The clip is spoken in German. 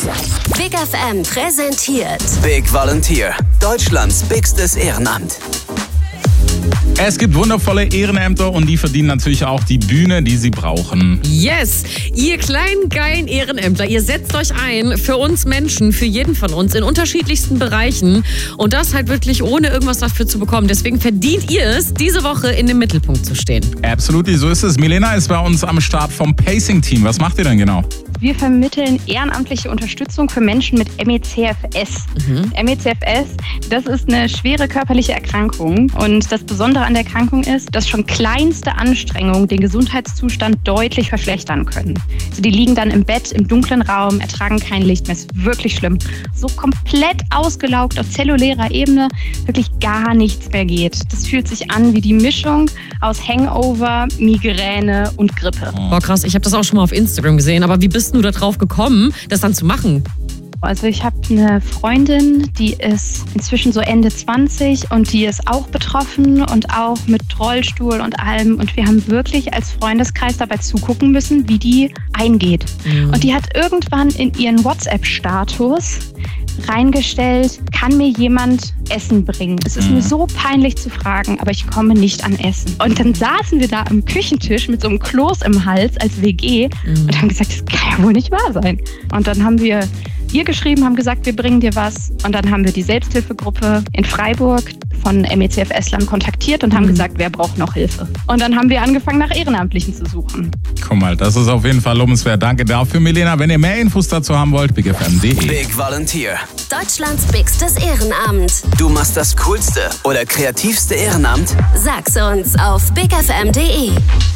Big FM präsentiert Big Volunteer, Deutschlands bigstes Ehrenamt. Es gibt wundervolle Ehrenämter und die verdienen natürlich auch die Bühne, die sie brauchen. Yes, ihr kleinen, geilen Ehrenämtler, ihr setzt euch ein für uns Menschen, für jeden von uns in unterschiedlichsten Bereichen und das halt wirklich ohne irgendwas dafür zu bekommen. Deswegen verdient ihr es, diese Woche in dem Mittelpunkt zu stehen. Absolut, so ist es. Milena ist bei uns am Start vom Pacing-Team. Was macht ihr denn genau? Wir vermitteln ehrenamtliche Unterstützung für Menschen mit MECFS. MECFS, das ist eine schwere körperliche Erkrankung. Und das Besondere an der Erkrankung ist, dass schon kleinste Anstrengungen den Gesundheitszustand deutlich verschlechtern können. Also die liegen dann im Bett, im dunklen Raum, ertragen kein Licht mehr. Ist wirklich schlimm. So komplett ausgelaugt auf zellulärer Ebene, wirklich gar nichts mehr geht. Das fühlt sich an wie die Mischung aus Hangover, Migräne und Grippe. Boah, krass, ich habe das auch schon mal auf Instagram gesehen, aber wie bist du da drauf gekommen, das dann zu machen? Also ich habe eine Freundin, die ist inzwischen so Ende 20 und die ist auch betroffen und auch mit Rollstuhl und allem. Und wir haben wirklich als Freundeskreis dabei zugucken müssen, wie die eingeht. Und die hat irgendwann in ihren WhatsApp-Status reingestellt, kann mir jemand Essen bringen? Es ist mir so peinlich zu fragen, aber ich komme nicht an Essen. Und dann saßen wir da am Küchentisch mit so einem Kloß im Hals als WG und haben gesagt, das kann ja wohl nicht wahr sein. Und dann haben wir ihr geschrieben, haben gesagt, wir bringen dir was. Und dann haben wir die Selbsthilfegruppe in Freiburg von MECFS-Lern kontaktiert und haben gesagt, wer braucht noch Hilfe. Und dann haben wir angefangen, nach Ehrenamtlichen zu suchen. Guck mal, das ist auf jeden Fall lobenswert. Danke dafür, Milena. Wenn ihr mehr Infos dazu haben wollt, bigfm.de. Big Volunteer. Deutschlands bigstes Ehrenamt. Du machst das coolste oder kreativste Ehrenamt? Sag's uns auf bigfm.de.